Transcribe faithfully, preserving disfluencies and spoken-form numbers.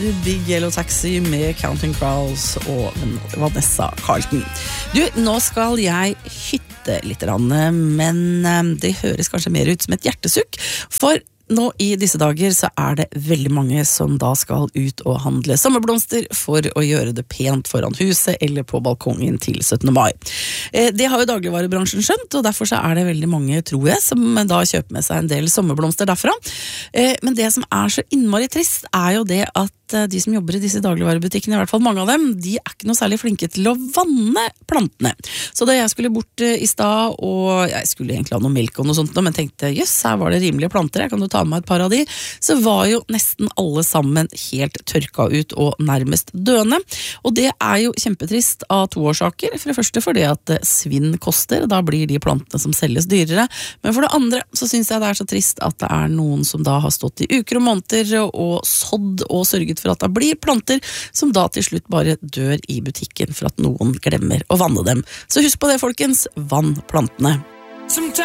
Big Yellow Taxi med Counting Crows og Vanessa Carlton. Du, nå skal jeg hytte litt, men det høres kanskje mer ut som et hjertesukk, for nå i disse dager så er det veldig mange som da skal ut og handle sommerblomster for å gjøre det pent foran huset eller på balkongen til syttende mai. Det har jo dagligvarebransjen skjønt, og derfor så er det veldig mange, tror jeg, som da kjøper med seg en del sommerblomster derfra. Men det som er så innmari trist er jo det at de som jobber i disse dagligvarebutikkene, i hvert fall mange av dem, de er ikke noe særlig flinke til å vanne plantene. Så da jeg skulle bort i stad, og jeg skulle egentlig ha noe melk og noe sånt, men tenkte, jøss, her var det rimelige planter, jeg kan jo ta med meg et par av de, så var jo nesten alle sammen helt tørka ut og nærmest døende. Og det er jo kjempetrist av to årsaker. For det første fordi at svinn koster, da blir de plantene som selges dyrere. Men for det andre så synes jeg det er så trist at det er noen som da har stått i uker og måneder og sådd og sørget for at det blir planter som da til slutt bare dør i butikken for at noen glemmer å vanne dem. Så husk på det, folkens, vann plantene.